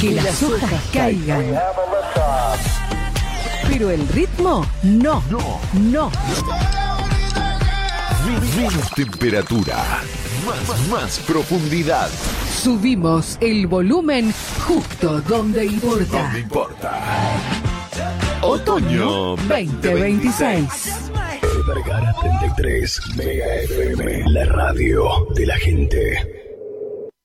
Que las hojas caigan. Pero el ritmo, no. Menos temperatura, más profundidad. Subimos el volumen justo donde importa. ¿Dónde importa? Otoño 2026. Vergara 33, Mega FM, la radio de la gente.